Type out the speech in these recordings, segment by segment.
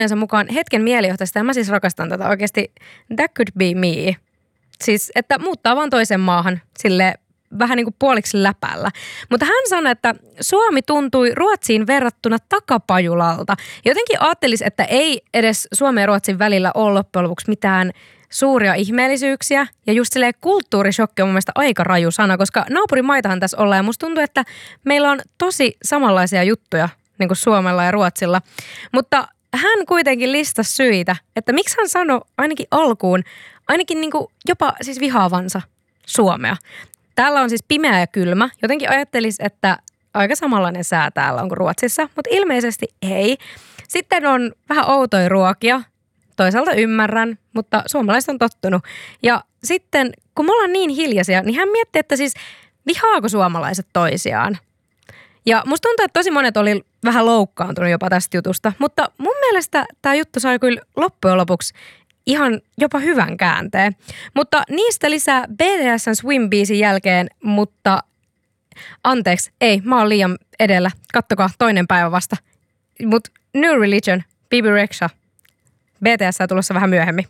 mukaan hetken mielijohtaista, ja mä siis rakastan tätä oikeasti, that could be me. Siis, että muuttaa vaan toisen maahan sille vähän niin kuin puoliksi läpällä. Mutta hän sanoi, että Suomi tuntui Ruotsiin verrattuna takapajulalta. Jotenkin ajattelisi, että ei edes Suomen ja Ruotsin välillä ole loppujen lopuksi mitään suuria ihmeellisyyksiä. Ja just silleen kulttuurishokki on mun mielestä aika raju sana, koska naapurimaitahan tässä ollaan. Ja musta tuntuu, että meillä on tosi samanlaisia juttuja niin kuin Suomella ja Ruotsilla. Mutta hän kuitenkin listasi syitä, että miksi hän sanoi ainakin alkuun, ainakin niin kuin jopa siis vihaavansa Suomea. Täällä on siis pimeä ja kylmä. Jotenkin ajattelisi, että aika samanlainen sää täällä on kuin Ruotsissa, mutta ilmeisesti ei. Sitten on vähän outoja ruokia. Toisaalta ymmärrän, mutta suomalaiset on tottunut. Ja sitten, kun me ollaan niin hiljaisia, niin hän miettii, että siis vihaako suomalaiset toisiaan. Ja musta tuntuu, että tosi monet oli vähän loukkaantunut jopa tästä jutusta, mutta mun mielestä tämä juttu sai kyllä loppujen lopuksi ihan jopa hyvän käänteen. Mutta niistä lisää BTS:n Swim-biisin jälkeen, mutta anteeksi, ei, mä oon liian edellä. Kattokaa, toinen päivä vasta. Mut New Religion, Bibi Rexha. BTS tulossa vähän myöhemmin.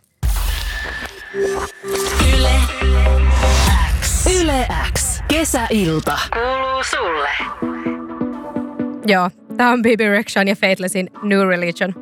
Yle X. Kesäilta. Kuuluu sulle. Joo, tää on Bibi Rexhan ja Faithlessin New Religion.